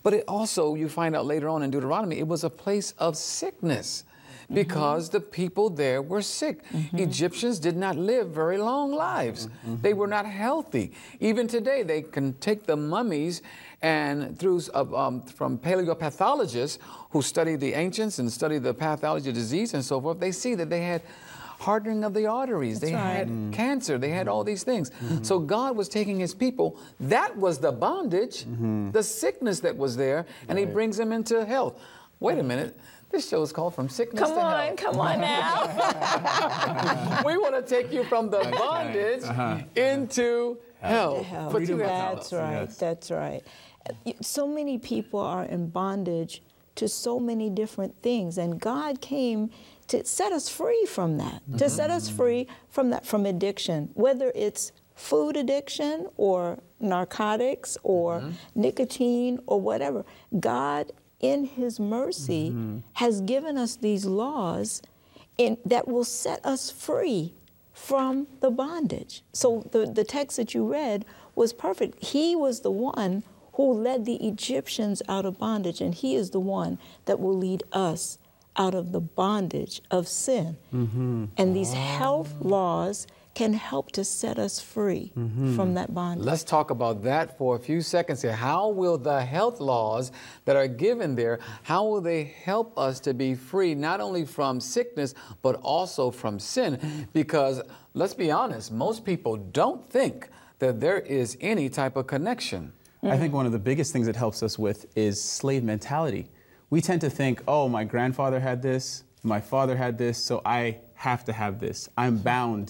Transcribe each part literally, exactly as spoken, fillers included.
But it also, you find out later on in Deuteronomy, it was a place of sickness. Because mm-hmm. the people there were sick. Mm-hmm. Egyptians did not live very long lives. Mm-hmm. They were not healthy. Even today, they can take the mummies and through uh, um, from paleopathologists who study the ancients and study the pathology of disease and so forth, they see that they had hardening of the arteries. That's they right. had mm-hmm. cancer. They had all these things. Mm-hmm. So God was taking his people. That was the bondage, mm-hmm. the sickness that was there, and right. he brings them into health. Wait a minute. This show is called From Sickness come to on, Health. Come on, come on now. We want to take you from the bondage uh-huh. into health. health. But you that's right, yes. that's right. So many people are in bondage to so many different things, and God came to set us free from that, mm-hmm. to set us free from that, from addiction, whether it's food addiction or narcotics or mm-hmm. nicotine or whatever. God in his mercy, mm-hmm. has given us these laws in, that will set us free from the bondage. So the, the text that you read was perfect. He was the one who led the Egyptians out of bondage, and he is the one that will lead us out of the bondage of sin. Mm-hmm. And these oh. health laws can help to set us free mm-hmm. from that bondage. Let's talk about that for a few seconds here. How will the health laws that are given there, how will they help us to be free not only from sickness, but also from sin? Because let's be honest, most people don't think that there is any type of connection. Mm-hmm. I think one of the biggest things it helps us with is slave mentality. We tend to think, oh, my grandfather had this, my father had this, so I have to have this. I'm bound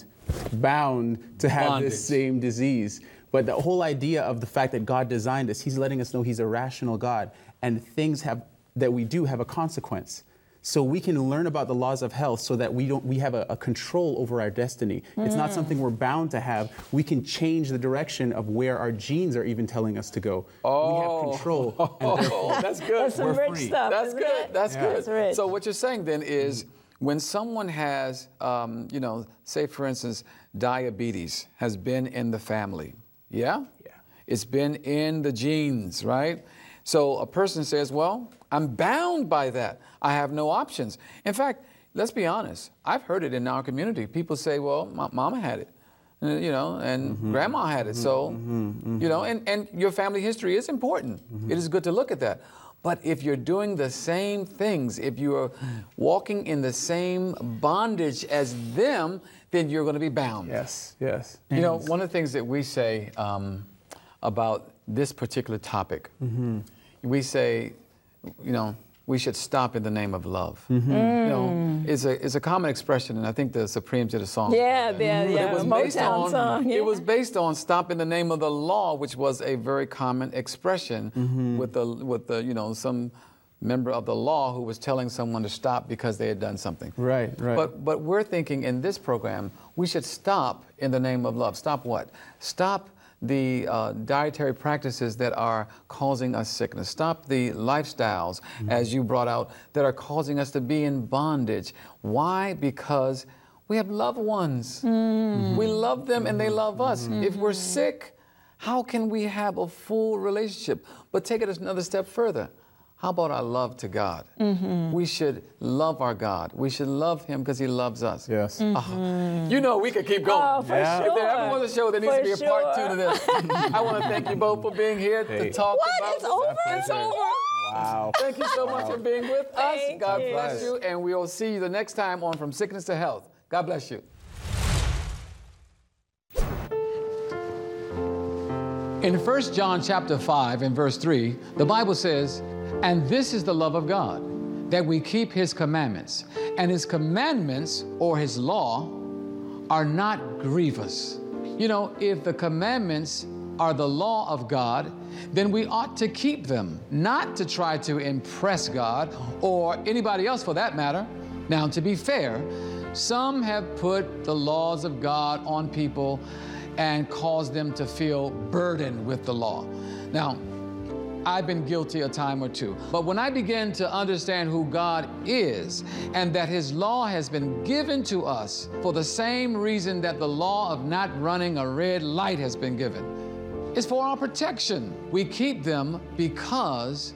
bound to have Bondage. This same disease. But the whole idea of the fact that God designed us, he's letting us know he's a rational God, and things have that we do have a consequence. So we can learn about the laws of health so that we don't we have a, a control over our destiny. Mm. It's not something we're bound to have. We can change the direction of where our genes are even telling us to go. Oh. We have control. And oh, that's good. That's some we're rich free. stuff. That's good. It? That's yeah. good. That's rich. So what you're saying then is, when someone has, um, you know, say for instance, diabetes has been in the family, yeah? Yeah. It's been in the genes, right? So a person says, well, I'm bound by that. I have no options. In fact, let's be honest. I've heard it in our community. People say, well, my mama had it, you know, and mm-hmm. grandma had it. Mm-hmm. So, mm-hmm. you know, and, and your family history is important. Mm-hmm. It is good to look at that. But if you're doing the same things, if you're walking in the same bondage as them, then you're going to be bound. Yes, yes. You know, one of the things that we say um, about this particular topic, mm-hmm. we say, you know, we should stop in the name of love. Mm-hmm. Mm. You know, it's a it's a common expression, and I think the Supremes did a song. Yeah, yeah, yeah. It was Motown based on song, yeah. it was based on stop in the name of the law, which was a very common expression mm-hmm. with the with the you know some member of the law who was telling someone to stop because they had done something. Right, right. But but we're thinking in this program we should stop in the name of love. Stop what? Stop the uh, dietary practices that are causing us sickness. Stop the lifestyles, mm-hmm. as you brought out, that are causing us to be in bondage. Why? Because we have loved ones. Mm-hmm. We love them and they love us. Mm-hmm. If we're sick, how can we have a full relationship? But take it another step further. How about our love to God? Mm-hmm. We should love our God. We should love him because he loves us. Yes. Mm-hmm. Uh, you know, we could keep going. Oh, for yeah. If there ever sure. was a show, there needs for to be a sure. part two to this. I want to thank you both for being here hey. to talk what? about It's over? It's over. Wow. Thank you so much for being with us. Thank God you. bless you. And we'll see you the next time on From Sickness to Health. God bless you. In First John chapter five and verse three, the Bible says, "And this is the love of God, that we keep his commandments. And his commandments, or his law, are not grievous." You know, if the commandments are the law of God, then we ought to keep them, not to try to impress God or anybody else for that matter. Now, to be fair, some have put the laws of God on people and caused them to feel burdened with the law. Now, I've been guilty a time or two. But when I began to understand who God is and that his law has been given to us for the same reason that the law of not running a red light has been given, it's for our protection. We keep them because